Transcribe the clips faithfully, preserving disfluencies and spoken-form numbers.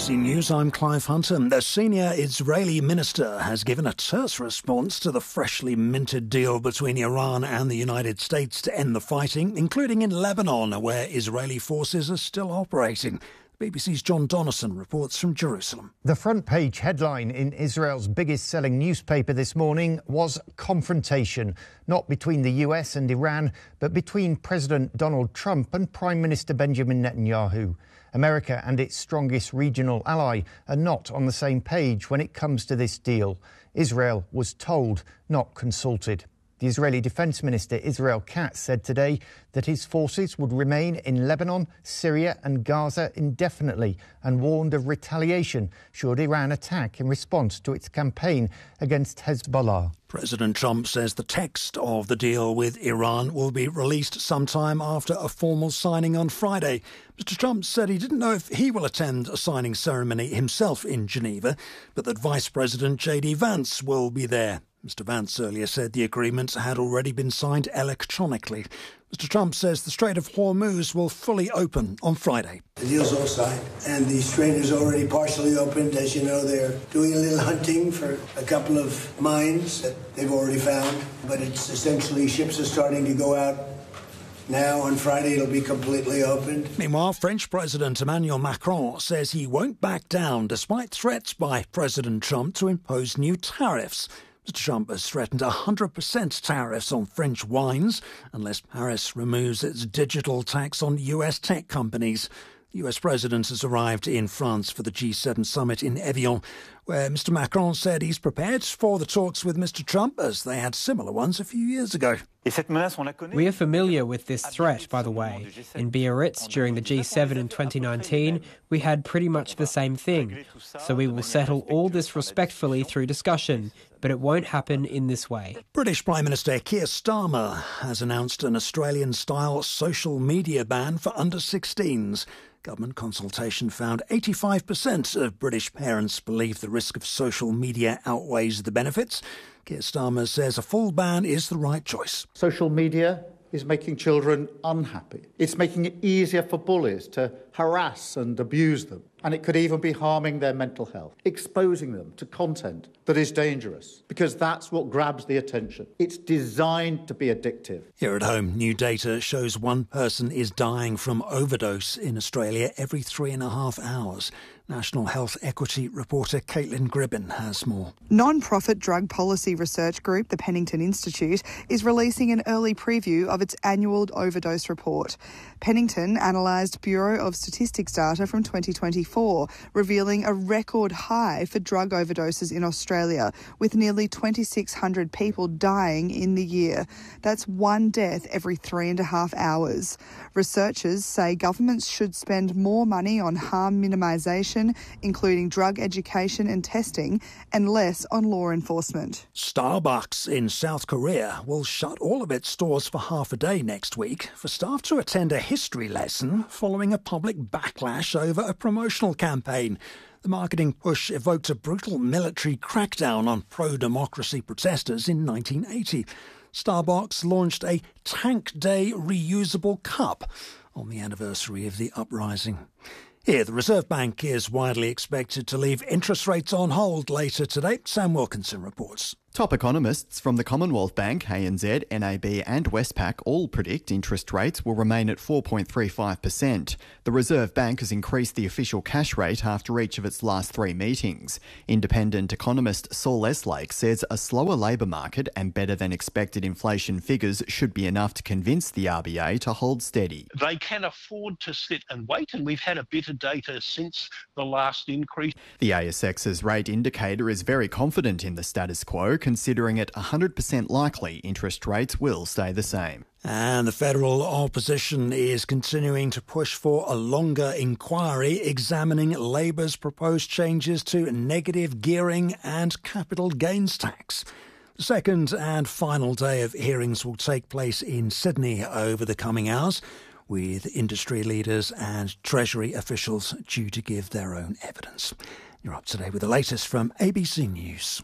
C News, I'm Clive Hunter. The senior Israeli minister has given a terse response to the freshly minted deal between Iran and the United States to end the fighting, including in Lebanon, where Israeli forces are still operating. B B C's John Donnison reports from Jerusalem. The front page headline in Israel's biggest selling newspaper this morning was confrontation, not between the U S and Iran, but between President Donald Trump and Prime Minister Benjamin Netanyahu. America and its strongest regional ally are not on the same page when it comes to this deal. Israel was told, not consulted. The Israeli Defence Minister Israel Katz said today that his forces would remain in Lebanon, Syria and Gaza indefinitely and warned of retaliation should Iran attack in response to its campaign against Hezbollah. President Trump says the text of the deal with Iran will be released sometime after a formal signing on Friday. Mister Trump said he didn't know if he will attend a signing ceremony himself in Geneva, but that Vice President J D Vance will be there. Mister Vance earlier said the agreement had already been signed electronically. Mister Trump says the Strait of Hormuz will fully open on Friday. The deal's all signed, and the strait is already partially opened. As you know, they're doing a little hunting for a couple of mines that they've already found, but it's essentially ships are starting to go out. Now, on Friday, it'll be completely opened. Meanwhile, French President Emmanuel Macron says he won't back down despite threats by President Trump to impose new tariffs. Mister Trump has threatened one hundred percent tariffs on French wines unless Paris removes its digital tax on U S tech companies. The U S president has arrived in France for the G seven summit in Evian, where Mister Macron said he's prepared for the talks with Mister Trump as they had similar ones a few years ago. We are familiar with this threat, by the way. In Biarritz during the G seven in twenty nineteen, we had pretty much the same thing. So we will settle all this respectfully through discussion, but it won't happen in this way. British Prime Minister Keir Starmer has announced an Australian-style social media ban for under sixteens. Government consultation found eighty-five percent of British parents believe the risk of social media outweighs the benefits. Keir Starmer says a full ban is the right choice. Social media is making children unhappy. It's making it easier for bullies to harass and abuse them. And it could even be harming their mental health, exposing them to content that is dangerous, because that's what grabs the attention. It's designed to be addictive. Here at home, new data shows one person is dying from overdose in Australia every three and a half hours. National Health Equity reporter Caitlin Gribbin has more. Non-profit drug policy research group, the Pennington Institute, is releasing an early preview of its annual overdose report. Pennington analysed Bureau of Statistics data from twenty twenty-four, revealing a record high for drug overdoses in Australia, with nearly twenty-six hundred people dying in the year. That's one death every three and a half hours. Researchers say governments should spend more money on harm minimisation, including drug education and testing, and less on law enforcement. Starbucks in South Korea will shut all of its stores for half a day next week for staff to attend a history lesson following a public backlash over a promotional campaign. The marketing push evoked a brutal military crackdown on pro-democracy protesters in nineteen eighty. Starbucks launched a Tank Day reusable cup on the anniversary of the uprising. Here, the Reserve Bank is widely expected to leave interest rates on hold later today. Sam Wilkinson reports. Top economists from the Commonwealth Bank, A N Z, N A B and Westpac all predict interest rates will remain at four point three five percent. The Reserve Bank has increased the official cash rate after each of its last three meetings. Independent economist Saul Eslake says a slower labour market and better than expected inflation figures should be enough to convince the R B A to hold steady. They can afford to sit and wait, and we've had a bit of data since the last increase. The A S X's rate indicator is very confident in the status quo, considering it one hundred percent likely interest rates will stay the same. And the federal opposition is continuing to push for a longer inquiry examining Labour's proposed changes to negative gearing and capital gains tax. The second and final day of hearings will take place in Sydney over the coming hours, with industry leaders and Treasury officials due to give their own evidence. You're up to date with the latest from A B C News.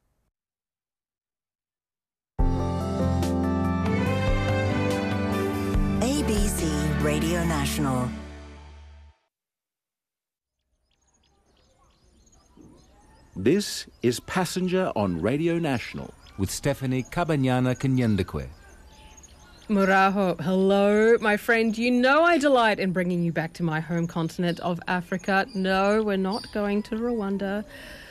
A B C Radio National. This is Passenger on Radio National with Stephanie Kabanyana Kanyendekwe. Muraho, hello, my friend. You know I delight in bringing you back to my home continent of Africa. No, we're not going to Rwanda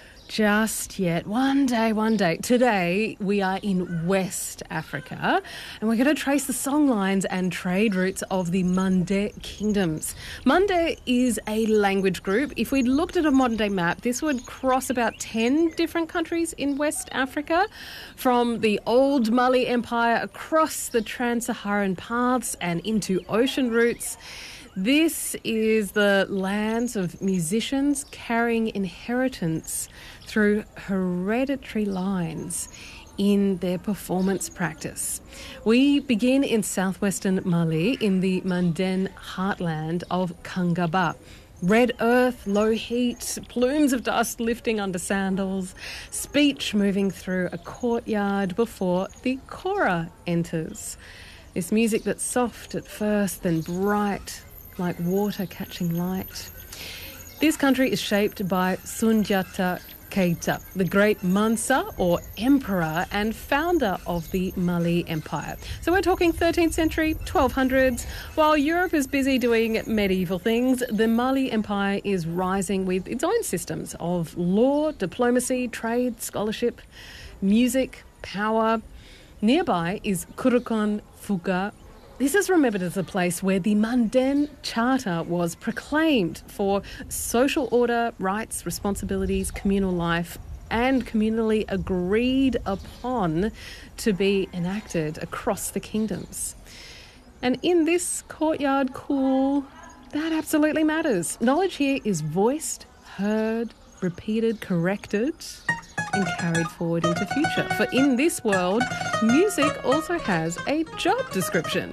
just yet. One day, one day. Today, we are in West Africa, and we're going to trace the songlines and trade routes of the Mande kingdoms. Mande is a language group. If we'd looked at a modern-day map, this would cross about ten different countries in West Africa, from the old Mali Empire across the trans-Saharan paths and into ocean routes. This is the lands of musicians carrying inheritance through hereditary lines in their performance practice. We begin in southwestern Mali in the Manden heartland of Kangaba. Red earth, low heat, plumes of dust lifting under sandals, speech moving through a courtyard before the kora enters. This music that's soft at first, then bright, like water catching light. This country is shaped by Sundiata Keita, the great Mansa or emperor and founder of the Mali Empire. So we're talking thirteenth century, twelve hundreds. While Europe is busy doing medieval things, the Mali Empire is rising with its own systems of law, diplomacy, trade, scholarship, music, power. Nearby is Kurukan Fuga. This is remembered as a place where the Manden Charter was proclaimed for social order, rights, responsibilities, communal life, and communally agreed upon to be enacted across the kingdoms. And in this courtyard cool, that absolutely matters. Knowledge here is voiced, heard, repeated, corrected, and carried forward into future. For in this world, music also has a job description.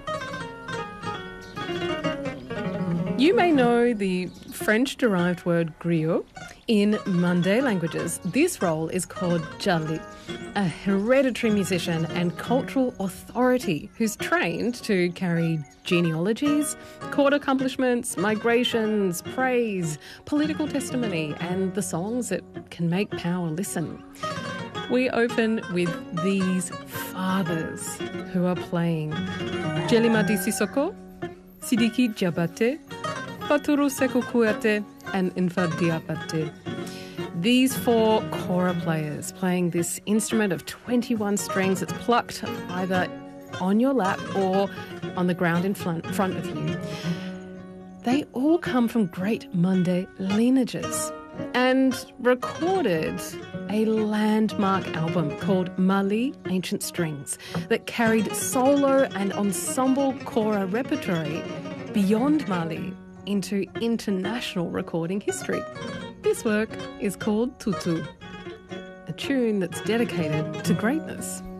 You may know the French-derived word griot. In Mande languages, this role is called jali, a hereditary musician and cultural authority who's trained to carry genealogies, court accomplishments, migrations, praise, political testimony, and the songs that can make power listen. We open with these fathers who are playing Jelimadi Sissoko, Sidiki Diabate, Faturu Sekou Kouyaté, and Infa Diabate. These four kora players playing this instrument of twenty-one strings that's plucked either on your lap or on the ground in front, front of you. They all come from great Mande lineages and recorded a landmark album called Mali Ancient Strings that carried solo and ensemble kora repertory beyond Mali into international recording history. This work is called Tutu, a tune that's dedicated to greatness.